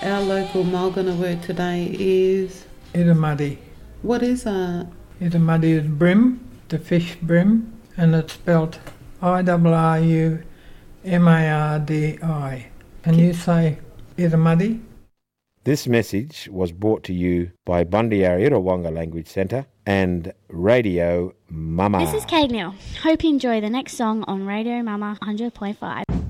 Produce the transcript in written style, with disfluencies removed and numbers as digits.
Our local Mulgana word today is... Irumadi. What is that? Irumadi is brim, the fish brim, and it's spelled Irrumadi. Can you say Irumadi? This message was brought to you by Bundyarri Wonga Language Centre and Radio Mama. This is Kate Neal. Hope you enjoy the next song on Radio Mama 100.5.